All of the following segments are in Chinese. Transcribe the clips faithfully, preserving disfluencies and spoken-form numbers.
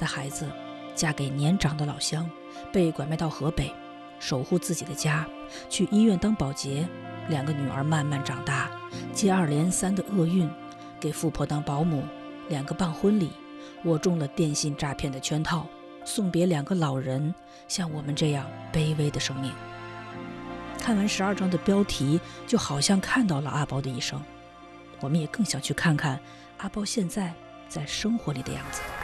的孩子，嫁给年长的老乡，被拐卖到河北，守护自己的家，去医院当保洁。两个女儿慢慢长大，接二连三的厄运，给富婆当保姆，两个办婚礼，我中了电信诈骗的圈套，送别两个老人，像我们这样卑微的生命。看完十二章的标题，就好像看到了阿包的一生。我们也更想去看看阿包现在在生活里的样子。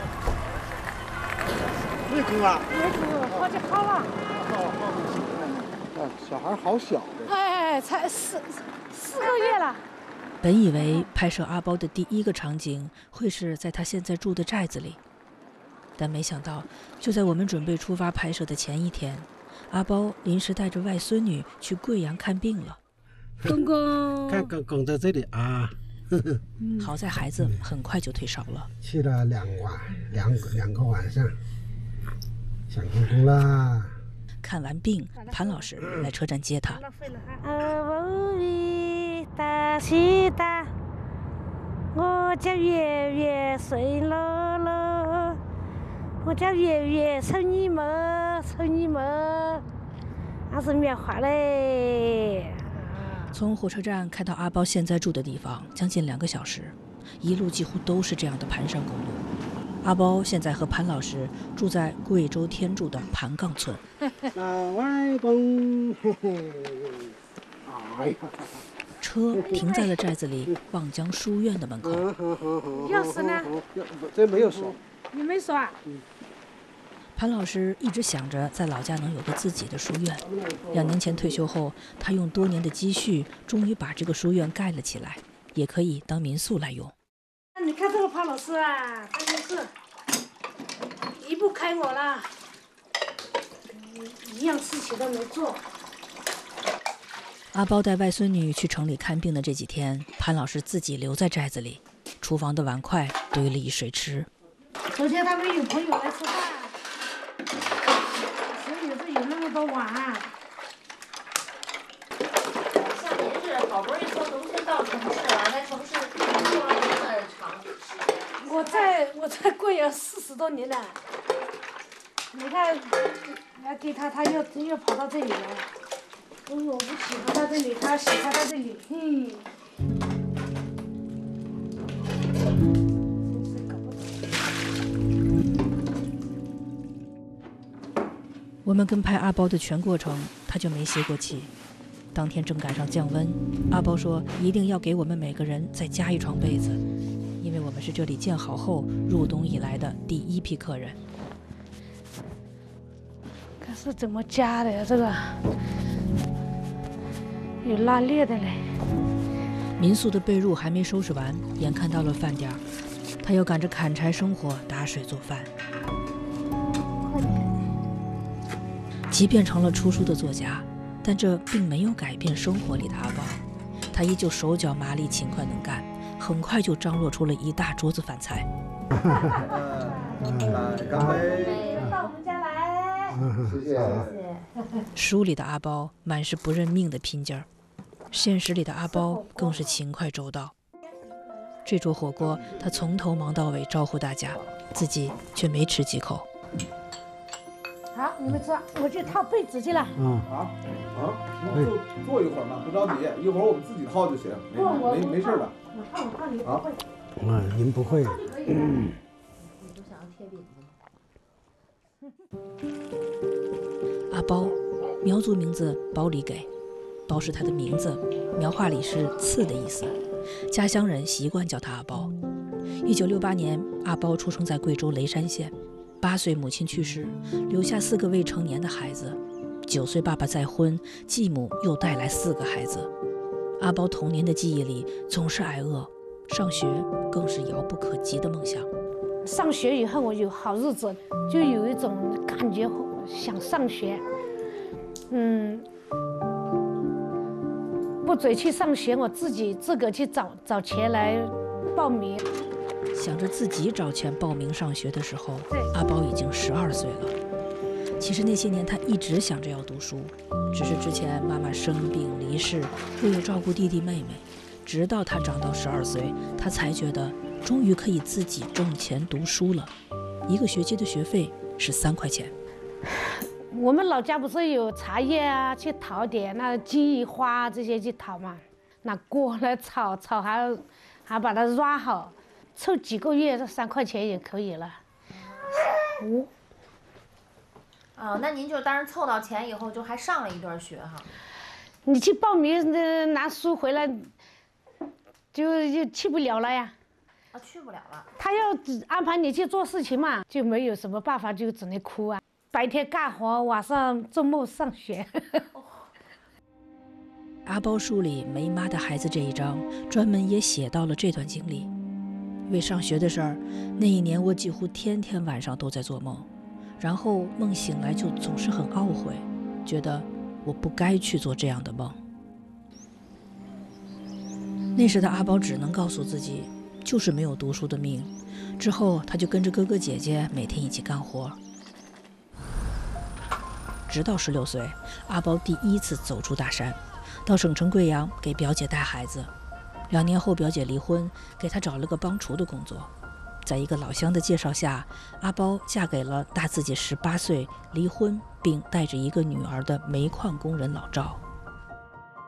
没割啊？ 没割，好几好了。 啊，小孩好小的。 哎，才四四个月了。 本以为拍摄阿包的第一个场景会是在他现在住的寨子里，但没想到，就在我们准备出发拍摄的前一天，阿包临时带着外孙女去贵阳看病了。 公公， 看公公在这里啊。 好在孩子很快就退烧了， 去了两晚，两两个晚上，想公公啦。 看完病，潘老师来车站接他。 我叫月月睡了了，我叫月月瞅你们瞅你们，那是棉花嘞。 从火车站开到阿包现在住的地方，将近两个小时，一路几乎都是这样的盘山公路。阿包现在和潘老师住在贵州天柱的盘杠村。 老外公，嘿嘿，哎呀， 车停在了寨子里望江书院的门口。 钥匙呢？ 这没有锁。 你没锁啊？ 嗯。 潘老师一直想着在老家能有个自己的书院。两年前退休后，他用多年的积蓄，终于把这个书院盖了起来，也可以当民宿来用。 你看这个潘老师啊，他就是离不开我了，一样事情都没做。 阿包带外孙女去城里看病的这几天，潘老师自己留在寨子里，厨房的碗筷堆了一水池。 昨天他们有朋友来吃饭，所以这有那么多碗。 像您是好不容易从农村到城市了，在城市住了这么长时间。 我在我在贵阳四十多年了，你看，来给他，他又又跑到这里来。我我不喜欢他这里，他喜欢他这里，哼。 我们跟拍阿包的全过程，他就没歇过气。当天正赶上降温，阿包说一定要给我们每个人再加一床被子，因为我们是这里建好后入冬以来的第一批客人。 看是怎么加的呀？这个有拉链的嘞。 民宿的被褥还没收拾完，眼看到了饭点儿，他又赶着砍柴生火、打水做饭。即便成了出书的作家，但这并没有改变生活里的阿包。他依旧手脚麻利、勤快能干，很快就张罗出了一大桌子饭菜。 干杯！ 到我们家来， 谢谢。 书里的阿包满是不认命的拼劲儿，现实里的阿包更是勤快周到。这桌火锅，他从头忙到尾招呼大家，自己却没吃几口。 好，你们吃，我去套被子去了。 嗯。 啊啊，就坐一会儿嘛，不着急，一会儿我们自己套就行，没没没事的。 我套我套你不会。 啊，您不会。 你不想要贴饼子吗？ 阿包，苗族名字包里给，包是他的名字，苗话里是刺的意思。家乡人习惯叫他阿包。一九六八年，阿包出生在贵州雷山县。八岁母亲去世，留下四个未成年的孩子。九岁爸爸再婚，继母又带来四个孩子。阿包童年的记忆里总是挨饿，上学更是遥不可及的梦想。 上学以后，我有好日子，就有一种感觉，想上学。嗯，不准去上学，我自己自个去找找钱来报名。 想着自己找钱报名上学的时候，阿包已经十二岁了。其实那些年他一直想着要读书，只是之前妈妈生病离世，又要照顾弟弟妹妹，直到他长到十二岁，他才觉得终于可以自己挣钱读书了。 一个学期的学费是三块钱。 我们老家不是有茶叶啊，去淘点那鸡花这些去淘嘛，拿锅来炒，炒还还把它抓好，凑几个月这三块钱也可以了。哦， 哦，那您就当时凑到钱以后，就还上了一段学哈。 你去报名那拿书回来，就就去不了了呀。 啊，去不了了。 他要安排你去做事情嘛，就没有什么办法，就只能哭啊。白天干活，晚上周末上学。 阿包书里《没妈的孩子》这一章，专门也写到了这段经历。为上学的事儿，那一年我几乎天天晚上都在做梦，然后梦醒来就总是很懊悔，觉得我不该去做这样的梦。那时的阿包只能告诉自己，就是没有读书的命。之后他就跟着哥哥姐姐每天一起干活。直到十六岁，阿包第一次走出大山，到省城贵阳给表姐带孩子。两年后，表姐离婚，给他找了个帮厨的工作。在一个老乡的介绍下，阿包嫁给了大自己十八岁、离婚并带着一个女儿的煤矿工人老赵。